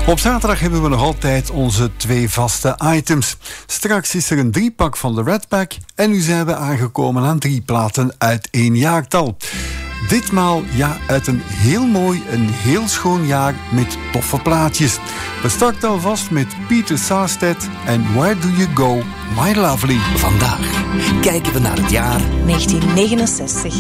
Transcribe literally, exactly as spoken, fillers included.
Op zaterdag hebben we nog altijd onze twee vaste items. Straks is er een driepak van de Red Pack en nu zijn we aangekomen aan drie platen uit één jaartal. Ditmaal ja, uit een heel mooi, een heel schoon jaar met toffe plaatjes. We starten alvast met Peter Sarstedt en Where Do You Go, My Lovely. Vandaag kijken we naar het jaar negentien negenenzestig.